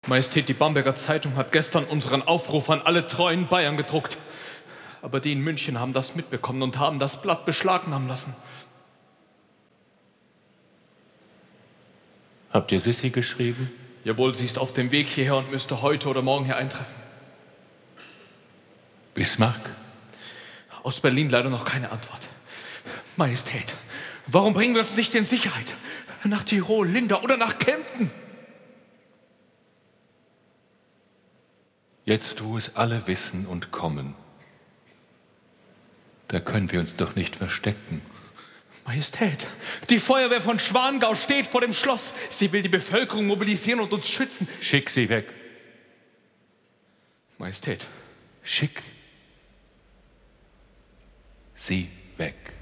Majestät, die Bamberger Zeitung hat gestern unseren Aufruf an alle treuen Bayern gedruckt. Aber die in München haben das mitbekommen und haben das Blatt beschlagnahmen lassen. Habt ihr Sissi geschrieben? Jawohl, sie ist auf dem Weg hierher und müsste heute oder morgen hier eintreffen. Bismarck? Aus Berlin leider noch keine Antwort. Majestät, warum bringen wir uns nicht in Sicherheit? Nach Tirol, Linda oder nach Kempten? Jetzt, wo es alle wissen und kommen, da können wir uns doch nicht verstecken. Majestät, die Feuerwehr von Schwangau steht vor dem Schloss. Sie will die Bevölkerung mobilisieren und uns schützen. Schick sie weg. Majestät. Schick sie weg.